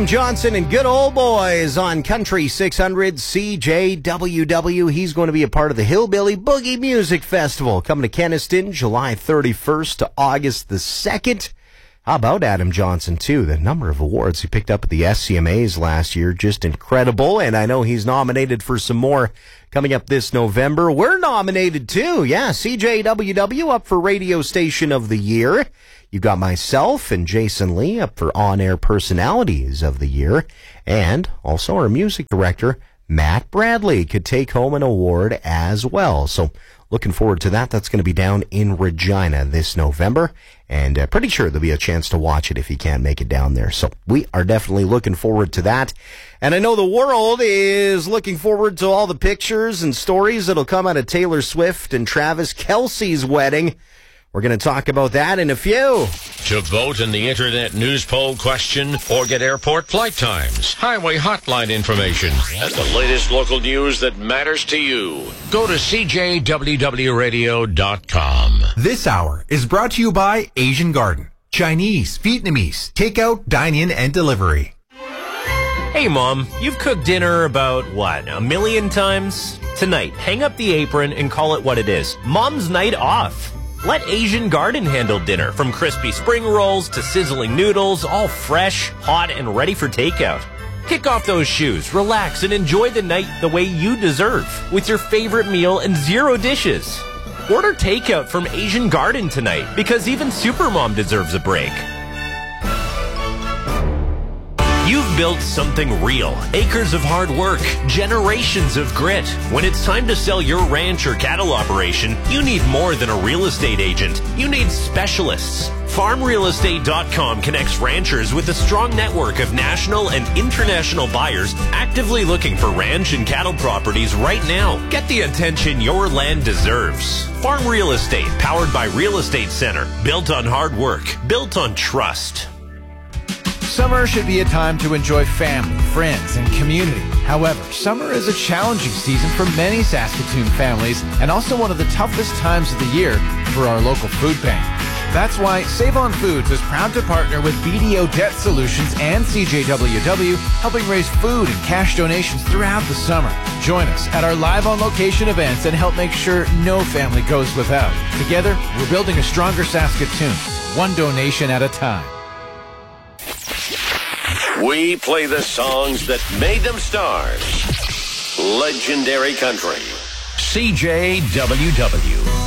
Johnson and Good Old Boys on Country 600 CJWW. He's going to be a part of the Hillbilly Boogie Music Festival coming to Kenaston July 31st to August the 2nd. How about Adam Johnson, too? The number of awards he picked up at the SCMAs last year, just incredible. And I know he's nominated for some more coming up this November. We're nominated, too. Yeah, CJWW up for Radio Station of the Year. You got myself and Jason Lee up for On-Air Personalities of the Year. And also our music director, Matt Bradley, could take home an award as well. So looking forward to that. That's going to be down in Regina this November. And pretty sure there'll be a chance to watch it if you can't make it down there. So we are definitely looking forward to that. And I know the world is looking forward to all the pictures and stories that'll come out of Taylor Swift and Travis Kelce's wedding. We're going to talk about that in a few. To vote in the Internet News Poll question or get airport flight times, highway hotline information, and the latest local news that matters to you, go to CJWWRadio.com. This hour is brought to you by Asian Garden. Chinese, Vietnamese, takeout, dine-in, and delivery. Hey, Mom, you've cooked dinner about, a million times? Tonight, hang up the apron and call it what it is. Mom's night off. Let Asian Garden handle dinner, from crispy spring rolls to sizzling noodles, all fresh, hot, and ready for takeout. Kick off those shoes, relax, and enjoy the night the way you deserve, with your favorite meal and 0 dishes. Order takeout from Asian Garden tonight, because even Supermom deserves a break. You've built something real. Acres of hard work, generations of grit. When it's time to sell your ranch or cattle operation, you need more than a real estate agent. You need specialists. FarmRealEstate.com connects ranchers with a strong network of national and international buyers actively looking for ranch and cattle properties right now. Get the attention your land deserves. Farm Real Estate, powered by Real Estate Center. Built on hard work. Built on trust. Summer should be a time to enjoy family, friends, and community. However, summer is a challenging season for many Saskatoon families and also one of the toughest times of the year for our local food bank. That's why Save on Foods is proud to partner with BDO Debt Solutions and CJWW, helping raise food and cash donations throughout the summer. Join us at our live on location events and help make sure no family goes without. Together, we're building a stronger Saskatoon, one donation at a time. We play the songs that made them stars. Legendary Country. CJWW.